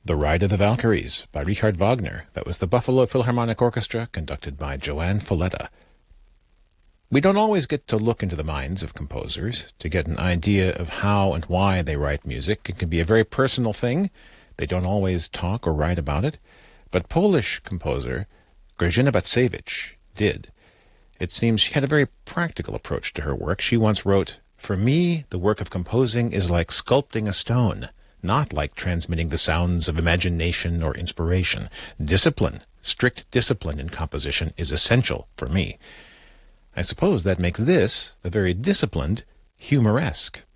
The Ride of the Valkyries by Richard Wagner. That was the Buffalo Philharmonic Orchestra, conducted by Joanne Folletta. We don't always get to look into the minds of composers to get an idea of how and why they write music. It can be a very personal thing. They don't always talk or write about it. But Polish composer Grażyna Bacewicz did. It seems she had a very practical approach to her work. She once wrote, "For me, the work of composing is like sculpting a stone, not like transmitting the sounds of imagination or inspiration. Discipline, strict discipline in composition is essential for me." I suppose that makes this a very disciplined, humoresque